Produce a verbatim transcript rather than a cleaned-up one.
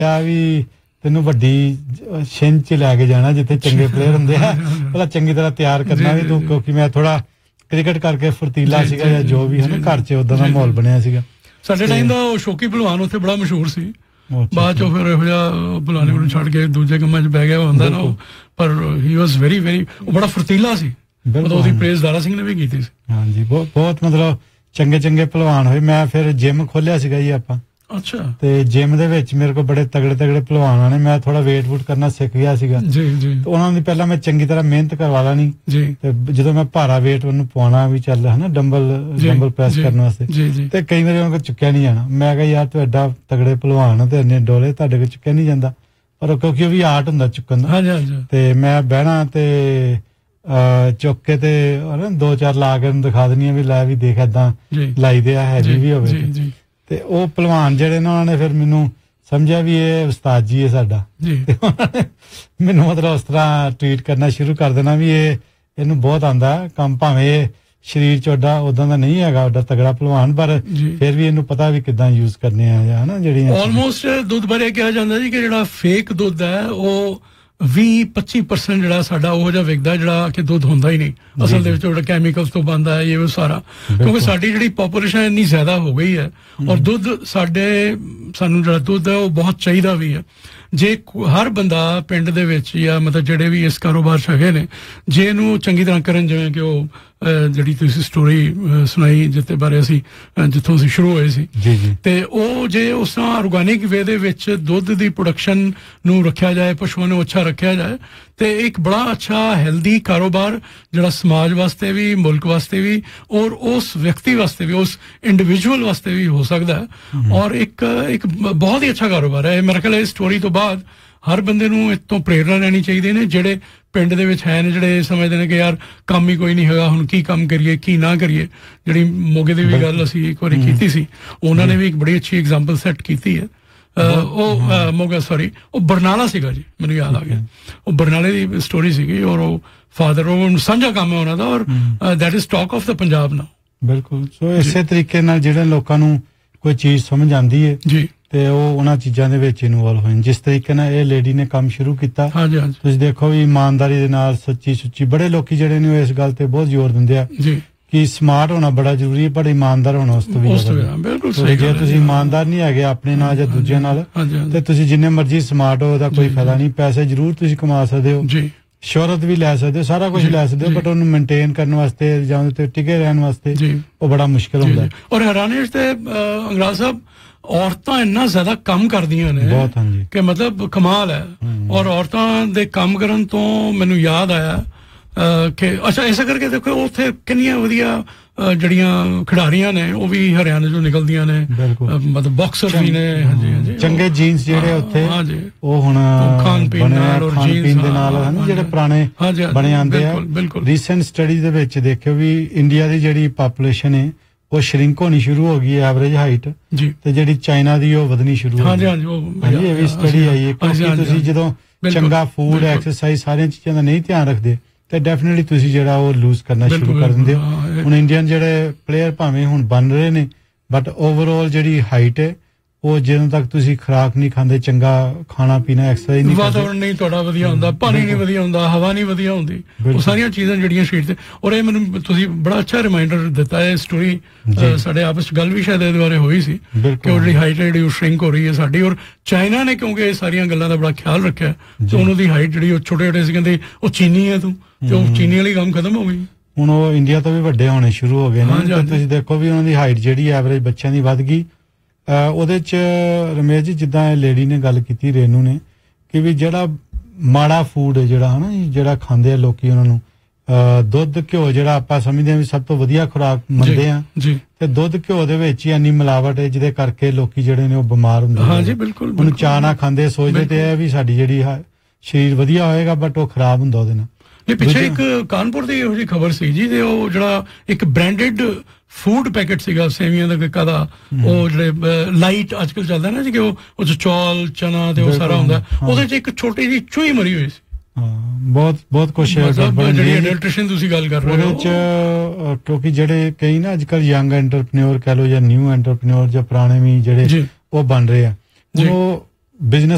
ਵੀ ਤੈਨੂੰ ਵੱਡੀ ਛਿੰਝ ਚ ਲੈ ਕੇ ਜਾਣਾ ਜਿੱਥੇ ਚੰਗੇ ਪਲੇਅਰ ਹੁੰਦੇ ਆ ਪਹਿਲਾਂ ਚੰਗੀ ਤਰ੍ਹਾਂ ਤਿਆਰ ਕਰਨਾ ਵੀ ਤੂੰ ਕਿਉਂਕਿ ਮੈਂ ਥੋੜਾ ਕ੍ਰਿਕਟ ਕਰਕੇ ਫੁਰਤੀਲਾ ਸੀਗਾ ਜਾਂ ਜੋ ਵੀ ਹੈ ਨਾ ਘਰ ਚ ਉਦਾਂ ਦਾ ਮਾਹੌਲ ਬਣਿਆ ਸੀਗਾ ਸਾਡੇ ਟਾਈਮ ਦਾ ਉਹ ਸ਼ੌਕੀ ਭਲਵਾਨ ਉੱਥੇ ਬੜਾ ਮਸ਼ਹੂਰ ਸੀ ਬਾਅਦ ਚੋਂ ਫਿਰ ਇਹੋ ਜਿਹਾ ਬੁਲਾਣੇ ਨੂੰ ਛੱਡ ਕੇ ਦੂਜੇ ਕੰਮਾਂ 'ਚ ਬਹਿ ਗਿਆ ਹੁੰਦਾ ਨਾ ਉਹ ਪਰ ਹੀ ਵਾਸ ਵੈਰੀ ਵੈਰੀ ਉਹ ਬੜਾ ਫੁਰਤੀਲਾ ਸੀ ਉਦੋਂ ਉਹਦੀ ਪ੍ਰੇਜ਼ ਦਾਰਾ ਸਿੰਘ ਨੇ ਵੀ ਕੀਤੀ ਸੀ ਹਾਂਜੀ ਬਹੁਤ ਬਹੁਤ ਮਤਲਬ ਚੰਗੇ ਚੰਗੇ ਭਲਵਾਨ ਹੋਏ ਮੈਂ ਫਿਰ ਜਿਮ ਖੋਲਿਆ ਸੀਗਾ ਜੀ ਆਪਾਂ ਅੱਛਾ ਤੇ ਜਿਮ ਦੇ ਵਿੱਚ ਮੇਰੇ ਕੋਲ ਬੜੇ ਤਗੜੇ ਤਗੜੇ ਭਲਵਾਨ ਨੇ ਮੈਂ ਥੋੜਾ ਵੇਟ ਵੂਟ ਕਰਨਾ ਸਿੱਖ ਗਿਆ ਸੀਗਾ ਜੀ ਜੀ ਉਹਨਾਂ ਦੀ ਪਹਿਲਾਂ ਮੈਂ ਚੰਗੀ ਤਰ੍ਹਾਂ ਮਿਹਨਤ ਕਰਵਾ ਲੈਣੀ ਜੀ ਤੇ ਜਦੋਂ ਮੈਂ ਭਾਰਾ ਵੇਟ ਉਹਨੂੰ ਪਾਉਣਾ ਵੀ ਚੱਲ ਹਨਾ ਡੰਬਲ ਡੰਬਲ ਪ੍ਰੈਸ ਕਰਨ ਵਾਸਤੇ ਤੇ ਕਈ ਵਾਰੀ ਉਹਨਾਂ ਕੋਲ ਚੁੱਕਿਆ ਨਹੀਂ ਜਾਣਾ ਮੈਂ ਕਿਹਾ ਯਾਰ ਤੂੰ ਐਡਾ ਤਗੜੇ ਭਲਵਾਨ ਤੇ ਇੰਨੇ ਡੋਲੇ ਤੁਹਾਡੇ ਕੋਲ ਚੁੱਕਿਆ ਨਹੀਂ ਜਾਂਦਾ ਪਰ ਕਿਉਂਕਿ ਉਹ ਵੀ ਆਰਟ ਹੁੰਦਾ ਚੁੱਕਣ ਦਾ ਤੇ ਮੈਂ ਬਹਿਣਾ ਤੇ ਅਹ ਚੁੱਕ ਕੇ ਤੇ ਦੋ ਚਾਰ ਲਾ ਕੇ ਉਹਨੂੰ ਦਿਖਾ ਦੇਣੀ ਵੀ ਲੈ ਵੀ ਦੇਖ ਏਦਾਂ ਲਾਈਦੇ ਆ ਹੈਵੀ ਵੀ ਹੋਵੇ ਤੇ ਉਹ ਭਲਵਾਨ ਜਿਹੜੇ ਨੇ ਉਹਨਾਂ ਨੇ ਫਿਰ ਮੈਨੂੰ ਸਮਝਿਆ ਵੀ ਇਹ ਉਸਤਾਦ ਜੀ ਹੈ ਸਾਡਾ ਮੈਨੂੰ ਮਤਲਬ ਉਸ ਤਰ੍ਹਾਂ ਟ੍ਰੀਟ ਕਰਨਾ ਸ਼ੁਰੂ ਕਰ ਦੇਣਾ ਵੀ ਇਹ ਇਹਨੂੰ ਬਹੁਤ ਆਉਂਦਾ ਕੰਮ ਭਾਵੇਂ ਇਹ ਸਰੀਰ ਚ ਓਡਾ ਉਦਾਂ ਦਾ ਨਹੀਂ ਹੈਗਾ ਓਡਾ ਤਗੜਾ ਭਲਵਾਨ ਪਰ ਫਿਰ ਵੀ ਇਹਨੂੰ ਪਤਾ ਵੀ ਕਿੱਦਾਂ ਯੂਜ਼ ਕਰਨੇ ਆ ਜਾਂ ਹਨਾ ਜਿਹੜੀਆਂ ਆਲਮੋਸਟ ਦੁੱਧ ਬਾਰੇ ਕਿਹਾ ਜਾਂਦਾ ਜੀ ਕਿ ਜਿਹੜਾ ਫੇਕ ਦੁੱਧ ਹੈ ਉਹ ਵੀਹ ਪੱਚੀ ਪਰਸੈਂਟ ਜਿਹੜਾ ਸਾਡਾ ਉਹ ਜਿਹਾ ਵਿਕਦਾ ਜਿਹੜਾ ਕਿ ਦੁੱਧ ਹੁੰਦਾ ਹੀ ਨਹੀਂ ਅਸਲ ਦੇ ਵਿੱਚ ਜਿਹੜਾ ਕੈਮੀਕਲਸ ਤੋਂ ਬਣਦਾ ਹੈ ਇਹ ਉਹ ਸਾਰਾ ਕਿਉਂਕਿ ਸਾਡੀ ਜਿਹੜੀ ਪੋਪੂਲੇਸ਼ਨ ਇੰਨੀ ਜ਼ਿਆਦਾ ਹੋ ਗਈ ਹੈ ਔਰ ਦੁੱਧ ਸਾਡੇ ਸਾਨੂੰ ਜਿਹੜਾ ਦੁੱਧ ਹੈ ਉਹ ਬਹੁਤ ਚਾਹੀਦਾ ਵੀ ਹੈ ਜੇ ਹਰ ਬੰਦਾ ਪਿੰਡ ਦੇ ਵਿੱਚ ਜਾਂ ਮਤਲਬ ਜਿਹੜੇ ਵੀ ਇਸ ਕਾਰੋਬਾਰ 'ਚ ਹੈਗੇ ਨੇ ਜੇ ਇਹਨੂੰ ਚੰਗੀ ਤਰ੍ਹਾਂ ਕਰਨ ਜਿਵੇਂ ਕਿ ਉਹ ਜਿਹੜੀ ਤੁਸੀਂ ਸਟੋਰੀ ਸੁਣਾਈ ਜਿੱਤੇ ਬਾਰੇ ਅਸੀਂ ਜਿੱਥੋਂ ਅਸੀਂ ਸ਼ੁਰੂ ਹੋਏ ਸੀ ਤੇ ਉਹ ਜੇ ਉਸ ਤਰ੍ਹਾਂ ਆਰਗੈਨਿਕ ਵੇ ਦੇ ਵਿੱਚ ਦੁੱਧ ਦੀ ਪ੍ਰੋਡਕਸ਼ਨ ਨੂੰ ਰੱਖਿਆ ਜਾਏ ਪਸ਼ੂਆਂ ਨੂੰ ਅੱਛਾ ਰੱਖਿਆ ਜਾਏ ਤੇ ਇੱਕ ਬੜਾ ਅੱਛਾ ਹੈਲਦੀ ਕਾਰੋਬਾਰ ਜਿਹੜਾ ਸਮਾਜ ਵਾਸਤੇ ਵੀ ਮੁਲਕ ਵਾਸਤੇ ਵੀ ਔਰ ਉਸ ਵਿਅਕਤੀ ਵਾਸਤੇ ਵੀ ਉਸ ਇੰਡੀਵਿਜੂਅਲ ਵਾਸਤੇ ਵੀ ਹੋ ਸਕਦਾ ਹੈ ਔਰ ਇੱਕ ਇੱਕ ਬਹੁਤ ਹੀ ਅੱਛਾ ਕਾਰੋਬਾਰ ਹੈ ਮੇਰੇ ਖਿਆਲ ਇਸ ਸਟੋਰੀ ਤੋਂ ਬਾਅਦ ਹਰ ਬੰਦੇ ਨੂੰ ਇਤੋਂ ਪ੍ਰੇਰਨਾ ਲੈਣੀ ਚਾਹੀਦੀ ਨੇ ਜਿਹੜੇ ਪਿੰਡ ਦੇ ਵਿੱਚ ਹੈ ਨੇ ਜਿਹੜੇ ਸਮਝਦੇ ਨੇ ਕਿ ਯਾਰ ਕੰਮ ਹੀ ਕੋਈ ਨਹੀਂ ਹੈਗਾ ਹੁਣ ਕੀ ਕੰਮ ਕਰੀਏ ਕੀ ਨਾ ਕਰੀਏ ਜਿਹੜੀ ਮੋਗੇ ਦੀ ਵੀ ਗੱਲ ਅਸੀਂ ਇੱਕ ਵਾਰੀ ਕੀਤੀ ਸੀ ਉਹਨਾਂ ਨੇ ਵੀ ਇੱਕ ਬੜੀ ਅੱਛੀ ਐਗਜ਼ਾਮਪਲ ਸੈੱਟ ਕੀਤੀ ਹੈ ਉਹ ਮੋਗਾ ਸੌਰੀ ਉਹ ਬਰਨਾਲਾ ਸੀਗਾ ਜੀ ਮੈਨੂੰ ਯਾਦ ਆ ਗਿਆ ਉਹ ਬਰਨਾਲੇ ਦੀ ਸਟੋਰੀ ਸੀਗੀ ਔਰ ਉਹ ਫਾਦਰ ਉਹ ਸਾਂਝਾ ਕੰਮ ਹੈ ਉਹਨਾਂ ਦਾ ਔਰ ਦੈਟ ਇਜ਼ ਟਾਕ ਆਫ ਦਾ ਪੰਜਾਬ ਨਾਓ ਬਿਲਕੁਲ ਸੋ ਇਸੇ ਤਰੀਕੇ ਨਾਲ ਜਿਹੜੇ ਲੋਕਾਂ ਨੂੰ ਕੋਈ ਚੀਜ਼ ਸਮਝ ਆਉਂਦੀ ਹੈ ਜੀ ਤੇ ਉਹ ਉਹਨਾਂ ਚੀਜ਼ਾਂ ਦੇ ਵਿੱਚ ਇਨਵੋਲਵ ਹੋਏ ਜਿਸ ਤਰੀਕੇ ਨਾਲ ਇਹ ਲੇਡੀ ਨੇ ਕੰਮ ਸ਼ੁਰੂ ਕੀਤਾ ਹਾਂਜੀ ਹਾਂਜੀ ਤੁਸੀਂ ਦੇਖੋ ਵੀ ਇਮਾਨਦਾਰੀ ਦੇ ਨਾਲ ਸੱਚੀ ਸੁੱਚੀ ਬੜੇ ਲੋਕੀ ਜਿਹੜੇ ਨੇ ਇਸ ਗੱਲ ਤੇ ਬਹੁਤ ਜ਼ੋਰ ਦਿੰਦੇ ਆ ਜੀ ਕਿ ਸਮਾਰਟ ਹੋਣਾ ਬੜਾ ਜ਼ਰੂਰੀ ਹੈ ਪਰ ਇਮਾਨਦਾਰ ਹੋਣਾ ਉਸ ਤੋਂ ਵੀ ਬਿਲਕੁਲ ਸਹੀ ਜੇ ਤੁਸੀਂ ਇਮਾਨਦਾਰ ਨਹੀਂ ਹੈਗੇ ਆਪਣੇ ਨਾਲ ਜਾਂ ਦੂਜਿਆਂ ਨਾਲ ਤੇ ਤੁਸੀਂ ਜਿੰਨੇ ਮਰਜ਼ੀ ਸਮਾਰਟ ਹੋ ਉਹਦਾ ਕੋਈ ਫਾਇਦਾ ਨਹੀਂ ਪੈਸੇ ਜ਼ਰੂਰ ਤੁਸੀਂ ਕਮਾ ਸਕਦੇ ਹੋ ਜੀ ਸ਼ੋਹਰਤ ਵੀ ਲੈ ਸਕਦੇ ਹੋ ਸਾਰਾ ਕੁਝ ਲੈ ਸਕਦੇ ਹੋ ਬਟ ਉਹਨੂੰ ਮੇਨਟੇਨ ਕਰਨ ਵਾਸਤੇ ਜਾਂ ਉਹਦੇ ਤੇ ਟਿਕੇ ਰਹਿਣ ਵਾਸਤੇ ਉਹ ਬੜਾ ਮੁਸ਼ਕਿਲ ਹੁੰਦਾ ਔਰ ਹੈਰਾਨੀ ਤੇ ਅੰਗਰਾਜ ਸਾਹਿਬ ਔਰਤਾਂ ਇੰਨਾ ਜ਼ਿਆਦਾ ਕੰਮ ਕਰਦੀਆਂ ਨੇ ਬਹੁਤ ਹਾਂਜੀ ਕਿ ਮਤਲਬ ਕਮਾਲ ਹੈ ਔਰ ਔਰਤਾਂ ਦੇ ਕੰਮ ਕਰਨ ਤੋਂ ਮੈਨੂੰ ਯਾਦ ਆਇਆ ਕਿ ਅੱਛਾ ਇਸੇ ਕਰਕੇ ਦੇਖੋ ਉੱਥੇ ਕਿੰਨੀਆਂ ਵਧੀਆ ਜਿਹੜੀਆਂ ਖਿਡਾਰੀਆਂ ਨੇ ਉਹ ਵੀ ਹਰਿਆਣੇ ਚੋਂ ਨਿਕਲਦੀਆਂ ਨੇ ਮਤਲਬ ਬਾਕਸਰ ਵੀ ਨੇ ਹਾਂਜੀ ਹਾਂਜੀ ਚੰਗੇ ਜੀਨਸ ਜਿਹੜੇ ਉੱਥੇ ਉਹ ਹੁਣ ਖਾਣ ਪੀਣ ਨਾਲ ਔਰ ਜੀਨਸ ਦੇ ਨਾਲ ਹਨ ਜਿਹੜੇ ਪੁਰਾਣੇ ਬਣੇ ਆਂਦੇ ਆ ਰੀਸੈਂਟ ਸਟੱਡੀ ਦੇ ਵਿੱਚ ਦੇਖਿਓ ਵੀ ਇੰਡੀਆ ਦੀ ਜਿਹੜੀ ਪਾਪੂਲੇਸ਼ਨ ਹੈ ਉਹ ਸ਼ਰਿੰਕ ਹੋਣੀ ਸ਼ੁਰੂ ਹੋ ਗਈ ਐਵਰੇਜ ਹਾਈਟ ਤੇ ਜਿਹੜੀ ਚਾਈਨਾ ਦੀ ਉਹ ਵਧਣੀ ਸ਼ੁਰੂ ਹੋ ਗਈ ਹਾਂਜੀ ਇਹ ਵੀ ਸਟੱਡੀ ਆਈ ਹੈ ਕਿਉਂਕਿ ਤੁਸੀਂ ਜਦੋਂ ਚੰਗਾ ਫੂਡ ਐਕਸਰਸਾਈਜ਼ ਸਾਰੀਆਂ ਚੀਜ਼ਾਂ ਦਾ ਨਹੀਂ ਧਿਆਨ ਰੱਖਦੇ ਤੇ ਡੈਫੀਨਿਟਲੀ ਤੁਸੀਂ ਜਿਹੜਾ ਉਹ ਲੂਜ਼ ਕਰਨਾ ਸ਼ੁਰੂ ਕਰ ਦਿੰਦੇ ਹੋ ਹੁਣ ਇੰਡੀਅਨ ਜਿਹੜੇ ਪਲੇਅਰ ਭਾਵੇਂ ਹੁਣ ਬਣ ਰਹੇ ਨੇ ਬਟ ਓਵਰਆਲ ਜਿਹੜੀ ਹਾਈਟ ਹੈ ਉਹ ਜਦੋਂ ਤੱਕ ਤੁਸੀਂ ਖੁਰਾਕ ਨਹੀਂ ਖਾਂਦੇ ਚੰਗਾ ਖਾਣਾ ਪੀਣਾ ਐਕਸਰਸਾਈਜ਼ ਨਹੀਂ ਕਰਦੇ ਵਾਤਾਵਰਨ ਨਹੀਂ ਤੁਹਾਡਾ ਵਧੀਆ ਹੁੰਦਾ ਪਾਣੀ ਨਹੀਂ ਵਧੀਆ ਹੁੰਦਾ ਹਵਾ ਨਹੀਂ ਵਧੀਆ ਹੁੰਦੀ ਉਹ ਸਾਰੀਆਂ ਚੀਜ਼ਾਂ ਜਿਹੜੀਆਂ ਸ਼ੀਟ ਤੇ ਔਰ ਇਹ ਮੈਨੂੰ ਤੁਸੀਂ ਬੜਾ ਅੱਛਾ ਰਿਮਾਈਂਡਰ ਦਿੱਤਾ ਹੈ ਸਟੋਰੀ ਸਾਡੇ ਆਪਸ ਚ ਗੱਲ ਵੀ ਸ਼ਾਇਦ ਇਹਦੇ ਬਾਰੇ ਹੋਈ ਸੀ ਕਿ ਉਹ ਜਿਹੜੀ ਹਾਈਟ ਜਿਹੜੀ ਉਹ ਸ਼ਰਿੰਕ ਹੋ ਰਹੀ ਹੈ ਸਾਡੀ ਔਰ ਚਾਈਨਾ ਨੇ ਕਿਉਂਕਿ ਇਹ ਸਾਰੀਆਂ ਗੱਲਾਂ ਦਾ ਬੜਾ ਖਿਆਲ ਰੱਖਿਆ ਤੇ ਉਹਨਾਂ ਦੀ ਹਾਈਟ ਜਿਹੜੀ ਉਹ ਛੋਟੇ ਛੋਟੇ ਸੀ ਕਹਿੰਦੇ ਉਹ ਚੀਨੀ ਹੈ ਤੂੰ ਤੇ ਉਹ ਚੀਨੀ ਵਾਲੀ ਕੰਮ ਖਤਮ ਹੋ ਗਈ ਹੁਣ ਉਹ ਇੰਡੀਆ ਤੋਂ ਵੀ ਵੱਡੇ ਹੋਣੇ ਸ਼ੁਰੂ ਹੋ ਗਏ ਨੇ ਤੁਸੀਂ ਦੇਖੋ ਵੀ ਉਹਨਾਂ ਦੀ ਹਾਈਟ ਜਿਹੜੀ ਐਵਰੇਜ ਬੱਚਿਆਂ ਦੀ ਵੱਧ ਗਈ ਉਹਦੇ ਚ ਰਮੇਸ਼ ਜੀ ਜਿੱਦਾਂ ਇਹ ਲੇਡੀ ਨੇ ਗੱਲ ਕੀਤੀ ਰੇਨੂ ਨੇ ਕਿ ਵੀ ਜਿਹੜਾ ਮਾੜਾ ਫੂਡ ਹੈ ਜਿਹੜਾ ਹਨਾ ਜਿਹੜਾ ਖਾਂਦੇ ਆ ਲੋਕੀ ਉਹਨਾਂ ਨੂੰ ਦੁੱਧ ਘਿਓ ਜਿਹੜਾ ਆਪਾਂ ਸਮਝਦੇ ਆ ਵੀ ਸਭ ਤੋਂ ਵਧੀਆ ਖੁਰਾਕ ਮੰਨਦੇ ਆ ਤੇ ਦੁੱਧ ਘਿਓ ਦੇ ਵਿੱਚ ਹੀ ਇੰਨੀ ਮਿਲਾਵਟ ਹੈ ਜਿਹਦੇ ਕਰਕੇ ਲੋਕੀ ਜਿਹੜੇ ਨੇ ਉਹ ਬਿਮਾਰ ਹੁੰਦੇ ਹਾਂਜੀ ਬਿਲਕੁਲ ਉਹਨੂੰ ਚਾਹ ਨਾ ਖਾਂਦੇ ਸੋਚਦੇ ਤੇ ਇਹ ਵੀ ਸਾਡੀ ਜਿਹੜੀ ਸਰੀਰ ਵਧੀਆ ਹੋਏਗਾ ਬਟ ਉਹ ਖਰਾਬ ਹੁੰਦਾ ਉਹਦੇ ਨਾਲ ਇਹ ਪਿੱਛੇ ਇੱਕ ਕਾਨਪੁਰ ਦੀ ਇਹੋ ਜਿਹੀ ਖਬਰ ਸੀ ਜੀ ਤੇ ਉਹ ਜਿਹੜਾ ਇੱਕ ਬ੍ਰਾਂਡਡ ਫੂਡ ਪੈਕੇਟ ਸੀਗਾ ਸੇਵੀਆਂ ਦਾ ਕਦਾ ਉਹ ਜਿਹੜੇ ਲਾਈਟ ਅੱਜ ਕੱਲ ਚੱਲਦਾ ਨਾ ਜੀ ਕਿ ਉਹ ਉਹ ਚ ਚੌਲ ਚਨਾ ਤੇ ਉਹ ਸਾਰਾ ਹੁੰਦਾ ਉਹਦੇ ਚ ਇੱਕ ਛੋਟੀ ਜਿਹੀ ਚੂਹੀ ਮਰੀ ਹੋਈ ਸੀ ਬਹੁਤ ਬਹੁਤ ਕੁਛ ਹੈ ਜਿਹੜੀ ਨਿਊਟ੍ਰੀਸ਼ਨ ਤੁਸੀਂ ਗੱਲ ਕਰ ਰਹੇ ਹੋ ਉਹਦੇ ਚ ਕਿਉਂਕਿ ਜਿਹੜੇ ਕਈ ਨਾ ਅੱਜ ਕੱਲ ਯੰਗ ਐਂਟਰਪ੍ਰੀਨਿਓਰ ਕਹਿ ਲੋ ਜਾਂ ਨਿਊ ਐਂਟਰਪ੍ਰੀਨਿਓਰ ਜਾਂ ਪੁਰਾਣੇ ਵੀ ਜਿਹੜੇ ਉਹ ਬਣ ਰਹੇ ਆ ਉਹ ਬਿਜ਼ਨਸ